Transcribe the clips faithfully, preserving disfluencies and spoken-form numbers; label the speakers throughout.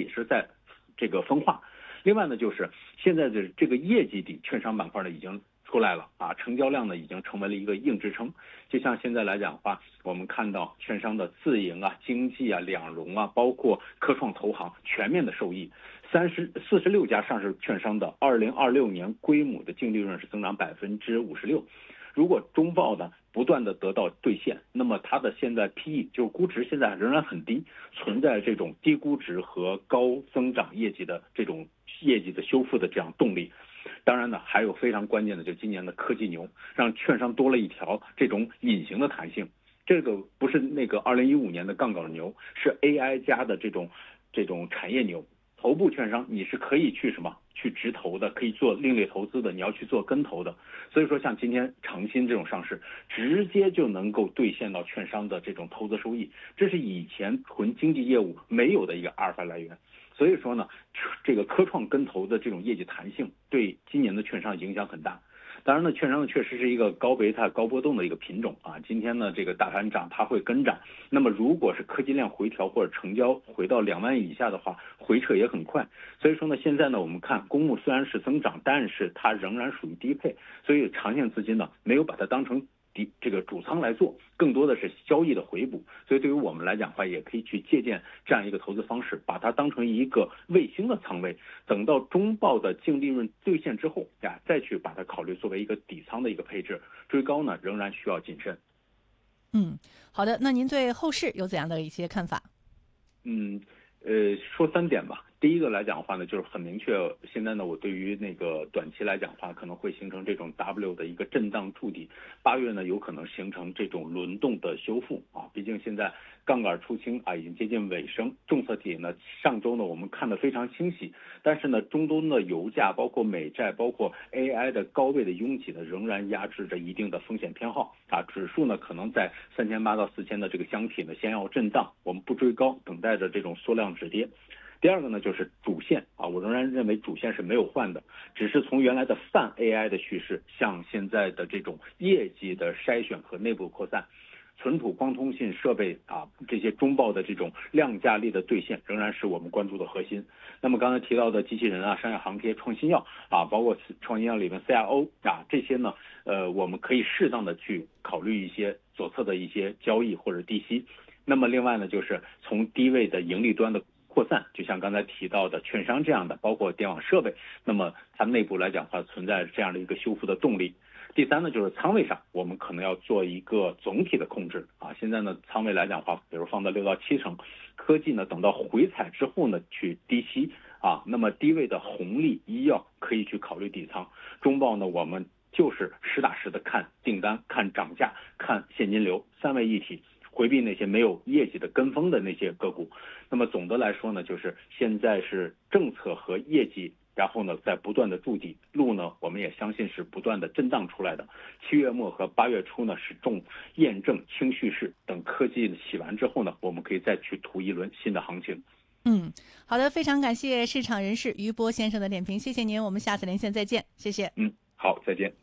Speaker 1: 也是在这个分化。另外呢，就是现在的这个业绩底券商板块呢已经出来了啊，成交量呢已经成为了一个硬支撑。就像现在来讲的话，我们看到券商的自营啊、经济啊、两融啊，包括科创投行全面的受益。三十四十六家上市券商的二零二六年规模的净利润是增长百分之五十六。如果中报呢不断的得到兑现，那么它的现在 P E 就是估值现在仍然很低，存在这种低估值和高增长业绩的这种业绩的修复的这样动力。当然呢，还有非常关键的，就今年的科技牛，让券商多了一条这种隐形的弹性。这个不是那个二零一五年的杠杆牛，是 A I 加的这种这种产业牛。头部券商你是可以去什么去直投的，可以做另类投资的，你要去做跟投的。所以说像今天长鑫这种上市，直接就能够兑现到券商的这种投资收益，这是以前纯经济业务没有的一个阿尔法来源。所以说呢，这个科创跟投的这种业绩弹性对今年的券商影响很大。当然呢，券商呢确实是一个高贝塔高波动的一个品种啊。今天呢，这个大盘涨，它会跟涨。那么如果是科技量回调或者成交回到两万亿以下的话，回撤也很快。所以说呢，现在呢，我们看公募虽然是增长，但是它仍然属于低配，所以长线资金呢没有把它当成这个主仓来做，更多的是交易的回补。所以对于我们来讲的话，也可以去借鉴这样一个投资方式，把它当成一个卫星的仓位，等到中报的净利润兑现之后呀，再去把它考虑作为一个底仓的一个配置。追高呢，仍然需要谨慎。
Speaker 2: 嗯，好的，那您对后市有怎样的一些看法？
Speaker 1: 嗯，呃，说三点吧。第一个来讲的话呢，就是很明确，现在呢，我对于那个短期来讲的话，可能会形成这种 W 的一个震荡筑底，八月呢有可能形成这种轮动的修复啊。毕竟现在杠杆出清啊，已经接近尾声，政策体呢上周呢我们看得非常清晰，但是呢中东的油价、包括美债、包括 A I 的高位的拥挤呢，仍然压制着一定的风险偏好啊。指数呢可能在三千八到四千的这个箱体呢先要震荡，我们不追高，等待着这种缩量止跌。第二个呢，就是主线啊，我仍然认为主线是没有换的，只是从原来的泛 A I 的叙事，向现在的这种业绩的筛选和内部扩散，存储、光通信设备啊，这些中报的这种量价力的兑现，仍然是我们关注的核心。那么刚才提到的机器人啊、商业航天、创新药啊，包括创新药里面 C R O 啊，这些呢，呃，我们可以适当的去考虑一些左侧的一些交易或者低吸。那么另外呢，就是从低位的盈利端的扩散，就像刚才提到的券商这样的，包括电网设备，那么它内部来讲的话，存在这样的一个修复的动力。第三呢，就是仓位上，我们可能要做一个总体的控制啊。现在呢，仓位来讲的话，比如放到六到七成，科技呢等到回踩之后呢去低吸啊。那么低位的红利、医药可以去考虑底仓。中报呢，我们就是实打实的看订单、看涨价、看现金流，三位一体。回避那些没有业绩的跟风的那些个股。那么总的来说呢，就是现在是政策和业绩，然后呢在不断的筑底，路呢我们也相信是不断的震荡出来的。七月末和八月初呢是重验证清叙事，等科技洗完之后呢，我们可以再去图一轮新的行情。
Speaker 2: 嗯，好的，非常感谢市场人士余波先生的点评，谢谢您，我们下次连线再见，谢谢。
Speaker 1: 嗯，好，再见。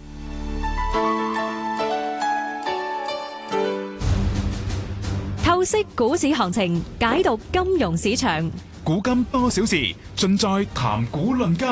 Speaker 3: 透析股市行情，解讀金融市場。
Speaker 4: 古今多小事，盡在談股論金。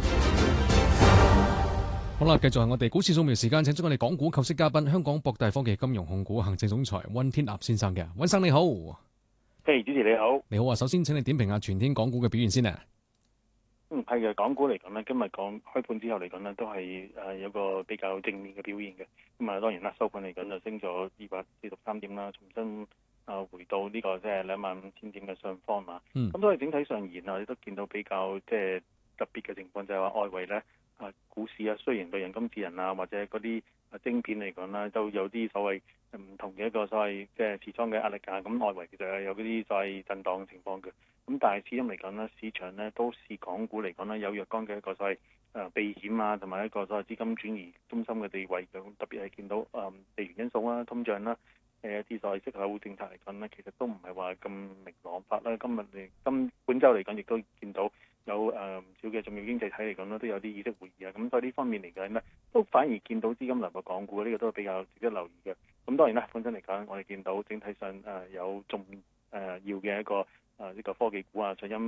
Speaker 5: 好啦，繼續係我哋股市掃描時間，請出我哋港股構識嘉賓，香港博大科技金融控股行政總裁溫天納先生嘅。溫生你好。
Speaker 6: 嘿，主持你好。
Speaker 5: 你好啊，首先請你點評下全天港股嘅表現先啊。
Speaker 6: 嗯，係嘅，港股嚟講咧，今日講開盤之後嚟講咧，都係誒有個比較正面嘅表現嘅。咁啊，當然啦，收盤嚟講就升咗二百四十三點啦，重新啊回到呢個即係兩萬五千點嘅上方嘛。咁、嗯、所以整體上而言啊，我哋都見到比較即係特別嘅情況，就係話外圍咧啊股市啊，雖然對人工智能啊或者嗰啲啊晶片嚟講啦，都有啲所謂唔同嘅一個所謂即係持倉嘅壓力啊。咁外圍其實係有嗰啲所謂震盪嘅情況嘅。咁但係始終嚟講咧，市場咧都視港股嚟講咧有若干嘅一個所謂誒避險啊，同埋一個所謂資金轉移中心嘅地位嘅。特別係見到誒地緣因素啦、通脹啦、誒一啲所謂息口政策嚟講咧，其實都唔係話咁明朗化啦。今日嚟今本週嚟講，亦都見到有誒唔少嘅重要經濟體嚟講咧，都有啲議息會議啊。咁所以呢方面嚟講咧，都反而見到資金流入港股，呢、這個都係比較值得留意嘅。咁當然啦，本身嚟講，我哋見到整體上誒有重誒要嘅一個。誒、啊、呢、這個科技股啊，再因